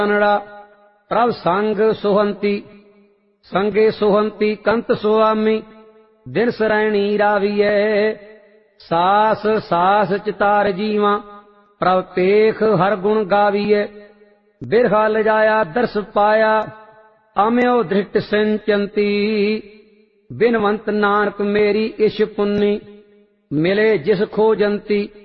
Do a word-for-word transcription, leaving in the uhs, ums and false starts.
ਕਾਨੜਾ ਪ੍ਰਭ ਸੰਗ ਸੁਹੰਤੀ ਸੰਗੇ ਸੁਹੰਤੀ ਕੰਤ ਸੁਆਮੀ ਦਿਨ ਸਰੈਣੀ ਰਾਵੀਐ ਸਾਸ ਸਾਸ ਚਿਤਾਰ ਜੀਵਾਂ ਪ੍ਰਭ ਪੇਖ ਹਰ ਗੁਣ ਗਾਵੀਐ ਬਿਰਹਾ ਲਜਾਇਆ ਦਰਸ ਪਾਇਆ ਆਮਿਓ ਧ੍ਰਿਟ ਸਿੰਚੰਤੀ ਬਿਨਵੰਤ ਨਾਨਕ ਮੇਰੀ ਇਸ਼ ਪੁੰਨੀ ਮਿਲੇ ਜਿਸ ਖੋਜੰਤੀ